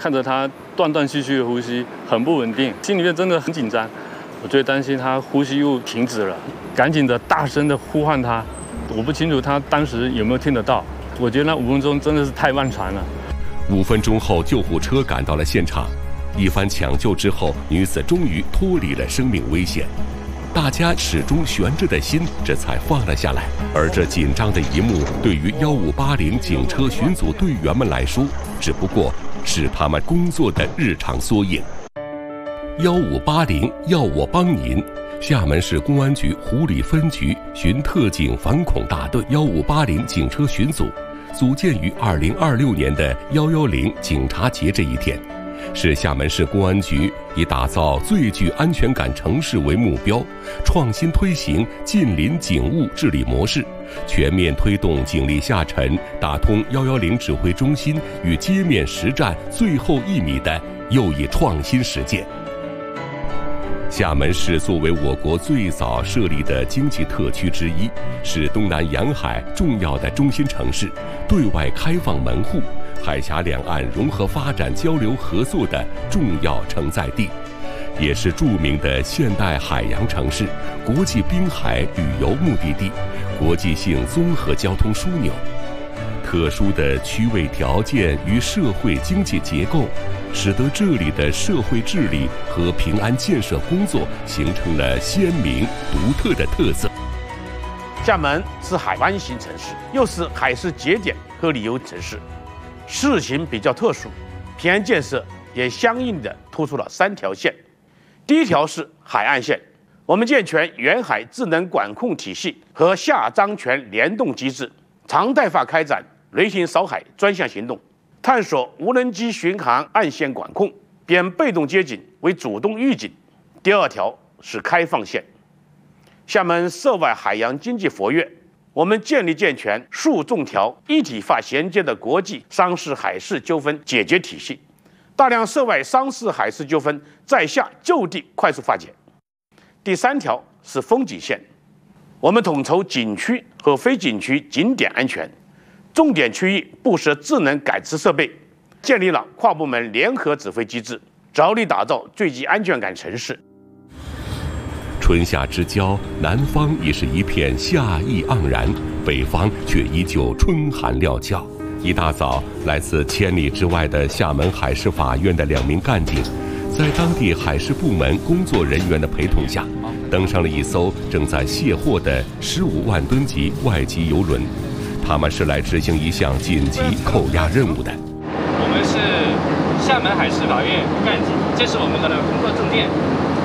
看着他断断续续的呼吸，很不稳定，心里面真的很紧张。我最担心他呼吸又停止了，赶紧的大声的呼唤他。我不清楚他当时有没有听得到。我觉得那5分钟真的是太漫长了。 5分钟后，救护车赶到了现场，一番抢救之后，女子终于脱离了生命危险。大家始终悬着的心这才放了下来，而这紧张的一幕对于1580警车巡组队员们来说，只不过是他们工作的日常缩影。1580要我帮您，厦门市公安局湖里分局巡特警反恐大队1580警车巡组，组建于2026年的110警察节这一天，是厦门市公安局以打造最具安全感城市为目标，创新推行近邻警务治理模式，全面推动警力下沉，打通110指挥中心与街面实战最后1米的又一创新实践。厦门市作为我国最早设立的经济特区之一，是东南沿海重要的中心城市，对外开放门户，海峡两岸融合发展交流合作的重要承载地，也是著名的现代海洋城市、国际滨海旅游目的地、国际性综合交通枢纽。特殊的区位条件与社会经济结构，使得这里的社会治理和平安建设工作形成了鲜明独特的特色。 厦门是海湾型城市，又是海事节点和旅游城市，事情比较特殊，平安建设也相应的突出了3条线。第一条是海岸线，我们健全远海智能管控体系和下漳泉联动机制，常态化开展雷霆扫海专项行动，探索无人机巡航岸线管控，变被动接警为主动预警。第2条是开放线，厦门涉外海洋经济活跃，我们建立健全数众条一体化衔接的国际商事海事纠纷解决体系，大量涉外商事海事纠纷在厦就地快速化解。第3条是风景线，我们统筹景区和非景区景点安全，重点区域布设智能感知设备，建立了跨部门联合指挥机制，着力打造最具安全感城市。 春夏之交，南方已是一片夏意盎然，北方却依旧春寒料峭。一大早，来自千里之外的厦门海事法院的2名干警，在当地海事部门工作人员的陪同下，登上了一艘正在卸货的15万吨级外籍邮轮。他们是来执行一项紧急扣押任务的。 我们是厦门海事法院干警，这是我们的工作证件。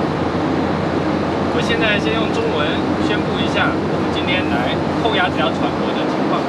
我现在先用中文宣布一下我们今天来扣押这条船舶的情况。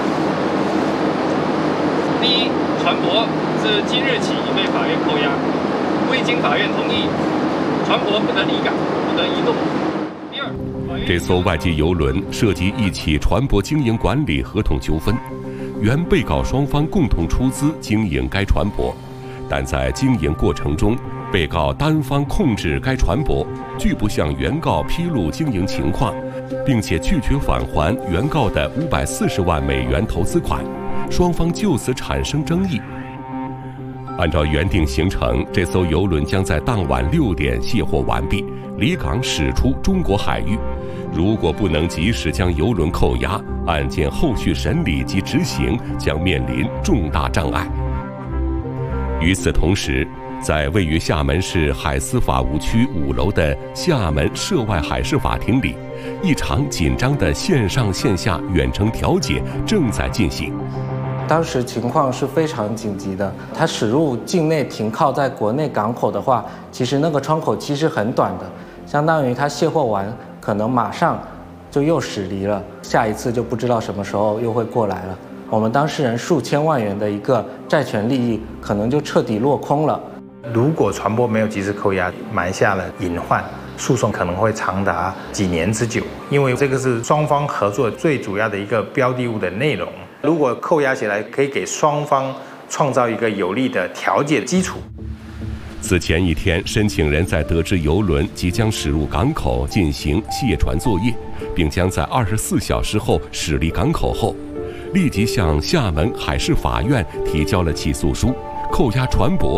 第一，船舶自今日起已被法院扣押，未经法院同意，船舶不得离港，不得移动。第二， 这艘外籍邮轮涉及一起船舶经营管理合同纠纷，原被告双方共同出资经营该船舶，但在经营过程中，被告单方控制该船舶，拒不向原告披露经营情况，并且拒绝返还原告的540万美元投资款，双方就此产生争议。按照原定行程，这艘邮轮将在当晚6点卸货完毕，离港驶出中国海域。如果不能及时将邮轮扣押，案件后续审理及执行将面临重大障碍。与此同时，在位于厦门市海司法务区5楼的厦门涉外海事法庭里，一场紧张的线上线下远程调解正在进行。 当时情况是非常紧急的，它驶入境内停靠在国内港口的话，其实那个窗口期是很短的，相当于它卸货完可能马上就又驶离了，下一次就不知道什么时候又会过来了。我们当事人数千万元的一个债权利益可能就彻底落空了。 如果船舶没有及时扣押，埋下了隐患，诉讼可能会长达几年之久，因为这个是双方合作最主要的一个标的物的内容。如果扣押起来，可以给双方创造一个有利的调解基础。 此前一天，申请人在得知邮轮即将驶入港口进行卸船作业，并将在24小时后驶离港口后，立即向厦门海事法院提交了起诉书，扣押船舶